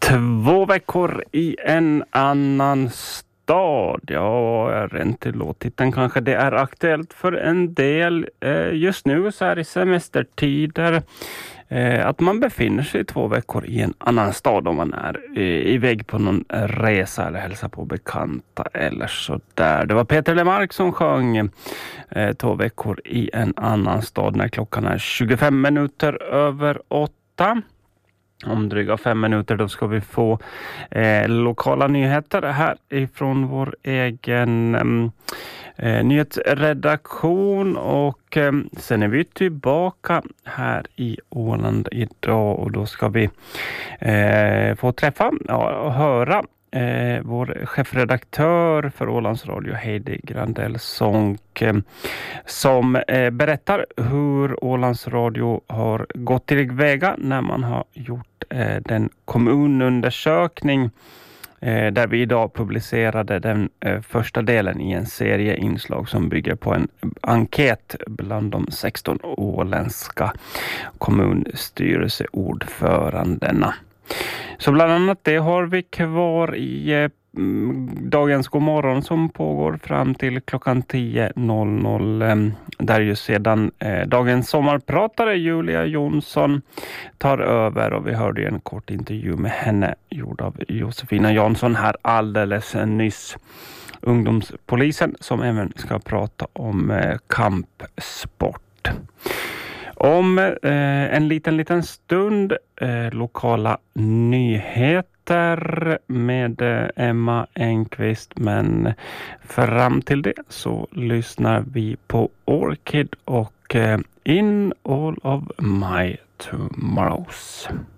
2 veckor i en annan stad. Ja, rent till låttiteln kanske det är aktuellt för en del just nu så här i semestertider. Att man befinner sig 2 veckor i en annan stad om man är iväg på någon resa eller hälsa på bekanta eller så där. Det var Peter Lemark som sjöng 2 veckor i en annan stad när klockan är 25 minuter över 8. Om dryga 5 minuter då ska vi få lokala nyheter här ifrån vår egen nyhetsredaktion och sen är vi tillbaka här i Åland idag och då ska vi få träffa och höra vår chefredaktör för Ålands Radio Heidi Grandell Sonck som berättar hur Ålands Radio har gått tillväga när man har gjort den kommunundersökning där vi idag publicerade den första delen i en serie inslag som bygger på en enkät bland de 16 åländska kommunstyrelseordförandena. Så bland annat det har vi kvar i dagens Godmorgon som pågår fram till klockan 10.00 där ju sedan dagens sommarpratare Julia Jonsson tar över och vi hörde en kort intervju med henne gjord av Josefina Jansson här alldeles nyss. Ungdomspolisen som även ska prata om kampsport. Om en liten stund lokala nyheter med Emma Engqvist, men fram till det så lyssnar vi på Orchid och In All of My Tomorrows.